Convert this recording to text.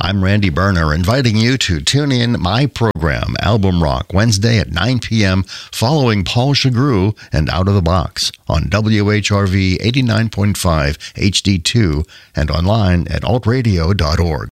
I'm Randy Berner, inviting you to tune in my program, Album Rock, Wednesday at 9 p.m., following Paul Chagru and Out of the Box on WHRV 89.5 HD2 and online at altradio.org.